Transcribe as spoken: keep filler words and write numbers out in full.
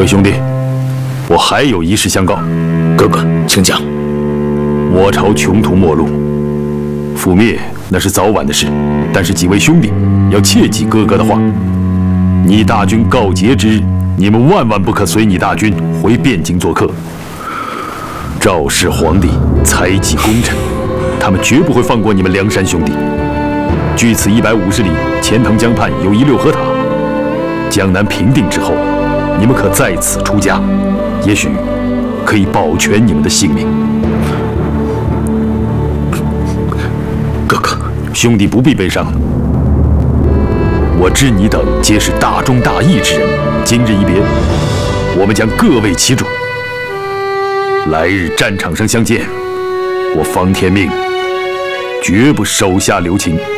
位兄弟，我还有一事相告。 哥哥，请讲。 我朝穷途末路，覆灭那是早晚的事，但是几位兄弟要切记哥哥的话。你大军告捷之日，你们万万不可随你大军回汴京做客。赵氏皇帝猜忌功臣，他们绝不会放过你们梁山兄弟。距此一百五十里，钱塘江畔有一六合塔。江南平定之后，你们可在此出家，也许可以保全你们的性命。 哥哥， 兄弟不必悲伤。我知你等皆是大忠大义之人，今日一别，我们将各为其主。来日战场上相见，我方天命绝不手下留情。